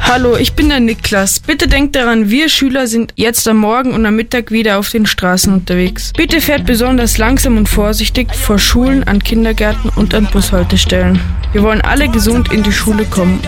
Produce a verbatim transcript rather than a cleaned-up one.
Hallo, ich bin der Niklas. Bitte denkt daran, wir Schüler sind jetzt am Morgen und am Mittag wieder auf den Straßen unterwegs. Bitte fährt besonders langsam und vorsichtig vor Schulen, an Kindergärten und an Bushaltestellen. Wir wollen alle gesund in die Schule kommen.